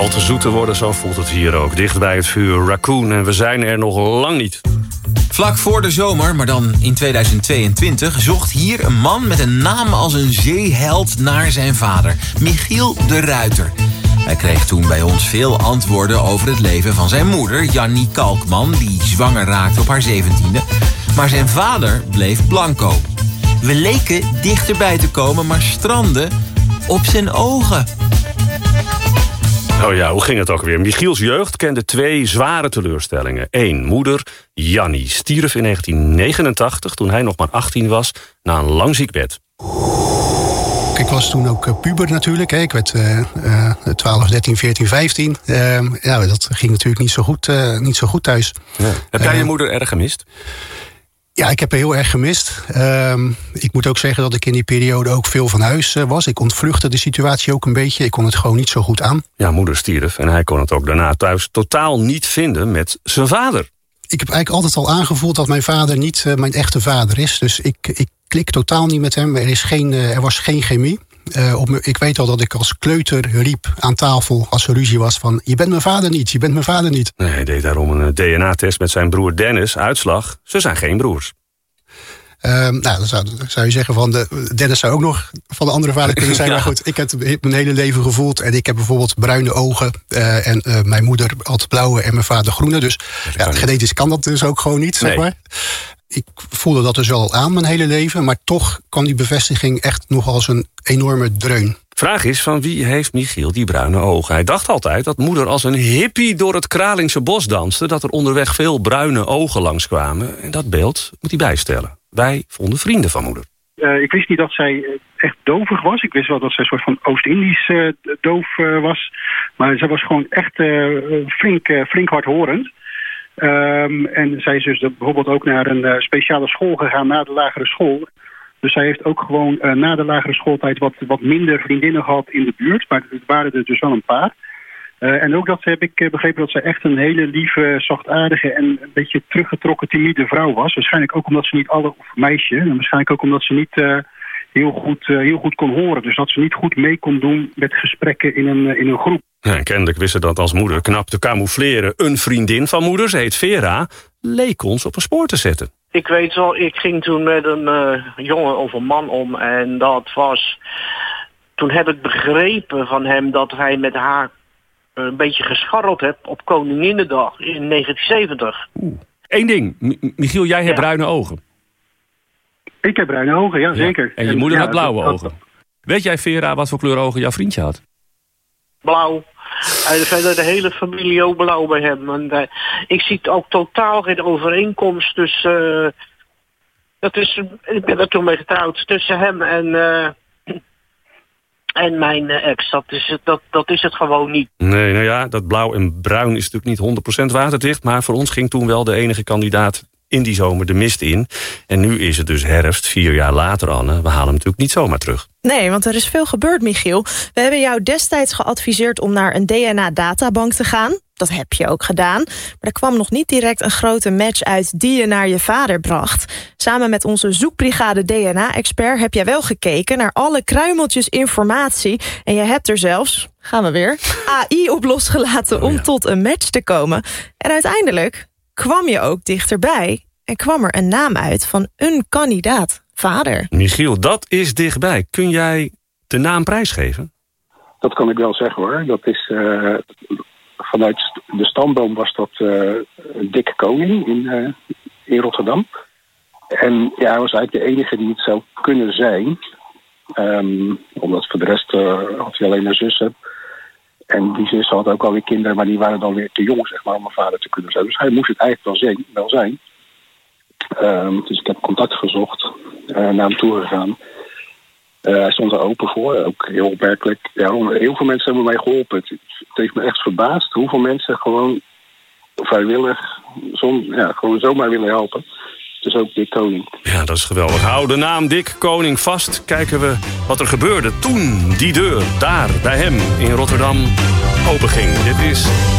al te zoet te worden, zo voelt het hier ook. Dicht bij het vuur Raccoon en we zijn er nog lang niet. Vlak voor de zomer, maar dan in 2022... zocht hier een man met een naam als een zeeheld naar zijn vader. Michiel de Ruiter. Hij kreeg toen bij ons veel antwoorden over het leven van zijn moeder... Jannie Kalkman, die zwanger raakte op haar 17e. Maar zijn vader bleef blanco. We leken dichterbij te komen, maar strandden op zijn ogen. Oh ja, hoe ging het ook weer? Michiels jeugd kende 2 zware teleurstellingen. 1, moeder Jannie stierf in 1989, toen hij nog maar 18 was... na een lang ziekbed. Ik was toen ook puber natuurlijk. Hè. Ik werd 12, 13, 14, 15. Ja, dat ging natuurlijk niet zo goed thuis. Ja. Heb jij je moeder erg gemist? Ja, ik heb haar heel erg gemist. Ik moet ook zeggen dat ik in die periode ook veel van huis was. Ik ontvluchtte de situatie ook een beetje. Ik kon het gewoon niet zo goed aan. Ja, moeder stierf en hij kon het ook daarna thuis totaal niet vinden met zijn vader. Ik heb eigenlijk altijd al aangevoeld dat mijn vader niet mijn echte vader is. Dus ik klik totaal niet met hem. Er was geen chemie. Ik weet al dat ik als kleuter riep aan tafel als er ruzie was van... je bent mijn vader niet, je bent mijn vader niet. Nee, hij deed daarom een DNA-test met zijn broer Dennis. Uitslag, ze zijn geen broers. Dan zou je zeggen van Dennis zou ook nog van de andere vader kunnen zijn. Ja. Maar goed, ik heb mijn hele leven gevoeld. En ik heb bijvoorbeeld bruine ogen. En mijn moeder had blauwe en mijn vader groene. Dus ja, genetisch kan dat dus ook gewoon niet, zeg maar. Ik voelde dat dus al aan mijn hele leven. Maar toch kwam die bevestiging echt nog als een enorme dreun. Vraag is, van wie heeft Michiel die bruine ogen? Hij dacht altijd dat moeder als een hippie door het Kralingse bos danste... dat er onderweg veel bruine ogen langskwamen. En dat beeld moet hij bijstellen. Wij vonden vrienden van moeder. Ik wist niet dat zij echt dovig was. Ik wist wel dat zij een soort van Oost-Indisch doof was. Maar zij was gewoon echt flink hardhorend. En zij is dus bijvoorbeeld ook naar een speciale school gegaan na de lagere school. Dus zij heeft ook gewoon na de lagere schooltijd wat minder vriendinnen gehad in de buurt. Maar het waren er dus wel een paar. En ook dat heb ik begrepen dat zij echt een hele lieve, zachtaardige en een beetje teruggetrokken, timide vrouw was. Waarschijnlijk ook omdat ze niet of meisje, en waarschijnlijk ook omdat ze niet heel goed kon horen. Dus dat ze niet goed mee kon doen met gesprekken in een groep. Ja, kennelijk wist ze dat als moeder knap te camoufleren. Een vriendin van moeder, ze heet Vera, leek ons op een spoor te zetten. Ik weet wel, ik ging toen met een jongen of een man om en dat was... Toen heb ik begrepen van hem dat hij met haar een beetje gescharreld heeft op Koninginnedag in 1970. Eén ding, Michiel, jij hebt bruine ogen. Ik heb bruine ogen, ja, zeker. En je moeder had blauwe ogen. Weet jij, Vera, wat voor kleur ogen jouw vriendje had? Blauw. En verder de hele familie ook blauw bij hem. En, ik zie ook totaal geen overeenkomst tussen... ik ben er toen mee getrouwd tussen hem en mijn ex. Dat is het gewoon niet. Nee, nou ja, dat blauw en bruin is natuurlijk niet 100% waterdicht. Maar voor ons ging toen wel de enige kandidaat in die zomer de mist in. En nu is het dus herfst, 4 jaar later, Anne. We halen hem natuurlijk niet zomaar terug. Nee, want er is veel gebeurd, Michiel. We hebben jou destijds geadviseerd om naar een DNA-databank te gaan. Dat heb je ook gedaan. Maar er kwam nog niet direct een grote match uit die je naar je vader bracht. Samen met onze zoekbrigade DNA-expert heb jij wel gekeken naar alle kruimeltjes informatie. En je hebt er zelfs, gaan we weer, AI op losgelaten om tot een match te komen. En uiteindelijk kwam je ook dichterbij en kwam er een naam uit van een kandidaat vader. Michiel, dat is dichtbij. Kun jij de naam prijsgeven? Dat kan ik wel zeggen, hoor. Dat is... Vanuit de stamboom was dat Dick Koning in Rotterdam. En ja, hij was eigenlijk de enige die het zou kunnen zijn. Omdat voor de rest had hij alleen een zussen. En die zus had ook alweer kinderen, maar die waren dan weer te jong, zeg maar, om mijn vader te kunnen zijn. Dus hij moest het eigenlijk wel zijn. Dus ik heb contact gezocht, naar hem toe gegaan. Hij stond er open voor, ook heel opmerkelijk. Ja, heel veel mensen hebben mij geholpen. Het heeft me echt verbaasd hoeveel mensen gewoon vrijwillig, gewoon zomaar willen helpen. Dus ook Dick Koning. Ja, dat is geweldig. Hou de naam Dick Koning vast. Kijken we wat er gebeurde toen die deur daar bij hem in Rotterdam openging. Dit is